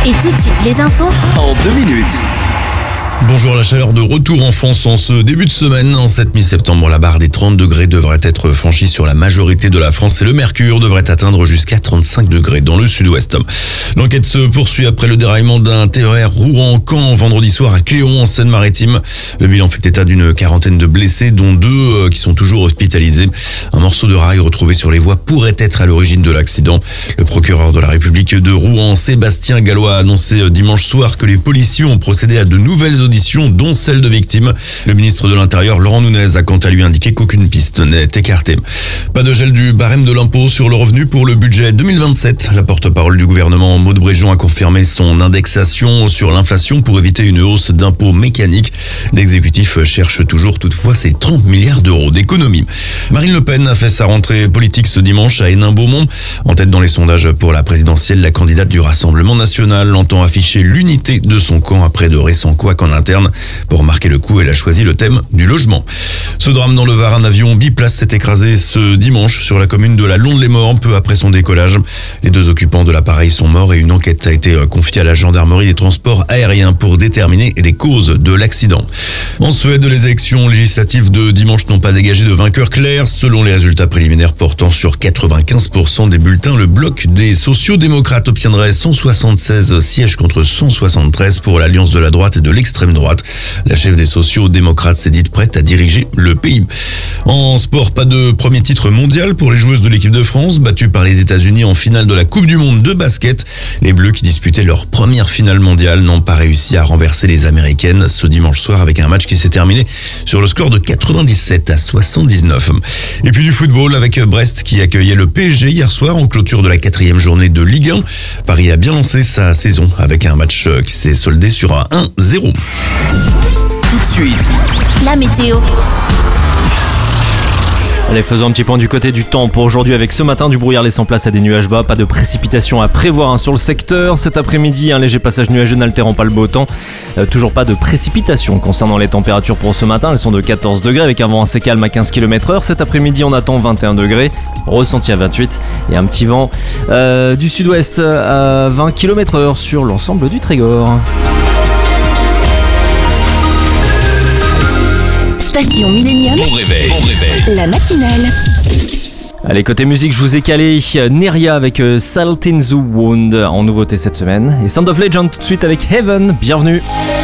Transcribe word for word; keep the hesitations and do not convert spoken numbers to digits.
Et tout de suite, les infos en deux minutes. Bonjour, la chaleur de retour en France en ce début de semaine. En cette mi-septembre, la barre des trente degrés devrait être franchie sur la majorité de la France et le mercure devrait atteindre jusqu'à trente-cinq degrés dans le sud-ouest. L'enquête se poursuit après le déraillement d'un T E R Rouen-Caen vendredi soir à Cléon en Seine-Maritime. Le bilan fait état d'une quarantaine de blessés, dont deux qui sont toujours hospitalisés. Un morceau de rail retrouvé sur les voies pourrait être à l'origine de l'accident. Le procureur de la République de Rouen, Sébastien Gallois, a annoncé dimanche soir que les policiers ont procédé à de nouvelles auditions, dont celle de victimes. Le ministre de l'Intérieur, Laurent Nunez, a quant à lui indiqué qu'aucune piste n'est écartée. Pas de gel du barème de l'impôt sur le revenu pour le budget deux mille vingt-sept. La porte-parole du gouvernement, Maud Bréjon, a confirmé son indexation sur l'inflation pour éviter une hausse d'impôts mécanique. L'exécutif cherche toujours toutefois ses trente milliards d'euros d'économie. Marine Le Pen a fait sa rentrée politique ce dimanche à Hénin-Beaumont. En tête dans les sondages pour la présidentielle, la candidate du Rassemblement national entend afficher l'unité de son camp après de récents couacs en interne. Pour marquer le coup, elle a choisi le thème du logement. Ce drame dans le Var, un avion biplace s'est écrasé ce dimanche sur la commune de la Londe-les-Morts, peu après son décollage. Les deux occupants de l'appareil sont morts et une enquête a été confiée à la gendarmerie des transports aériens pour déterminer les causes de l'accident. En Suède, les élections législatives de dimanche n'ont pas dégagé de vainqueur clair. Selon les résultats préliminaires portant sur quatre-vingt-quinze pour cent des bulletins, le bloc des sociaux-démocrates obtiendrait cent soixante-seize sièges contre cent soixante-treize pour l'alliance de la droite et de l'extrême droite. La chef des sociaux-démocrates s'est dite prête à diriger le pays. En sport, pas de premier titre mondial pour les joueuses de l'équipe de France, battues par les États-Unis en finale de la Coupe du Monde de basket. Les Bleus, qui disputaient leur première finale mondiale, n'ont pas réussi à renverser les Américaines ce dimanche soir avec un match qui s'est terminé sur le score de quatre-vingt-dix-sept à soixante-dix-neuf. Et puis du football avec Brest qui accueillait le P S G hier soir en clôture de la quatrième journée de Ligue un. Paris a bien lancé sa saison avec un match qui s'est soldé sur un un zéro. Tout de suite, la météo. Allez, faisons un petit point du côté du temps pour aujourd'hui avec ce matin du brouillard laissant place à des nuages bas, pas de précipitations à prévoir hein, sur le secteur. Cet après-midi, un léger passage nuageux n'altérant pas le beau temps. Euh, toujours pas de précipitations concernant les températures pour ce matin, elles sont de quatorze degrés avec un vent assez calme à quinze kilomètres heure. Cet après-midi, on attend vingt et un degrés, ressenti à vingt-huit et un petit vent euh, du sud-ouest à vingt kilomètres heure sur l'ensemble du Trégor. Station Millennium, bon réveil, bon réveil. la matinale. Allez, côté musique, je vous ai calé Neria avec Salt in the Wound en nouveauté cette semaine. Et Sound of Legend tout de suite avec Heaven, bienvenue.